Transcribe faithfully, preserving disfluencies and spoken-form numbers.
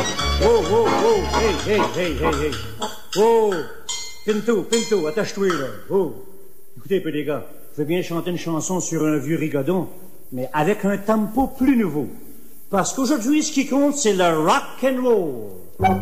Oh, oh, oh, hey, hey, hey, hey, hey. Oh, Pinto, Pinto, attache-toi là. Oh, écoutez un peu les gars, je veux bien chanter une chanson sur un vieux rigodon, mais avec un tempo plus nouveau. Parce qu'aujourd'hui, ce qui compte, c'est le rock and roll.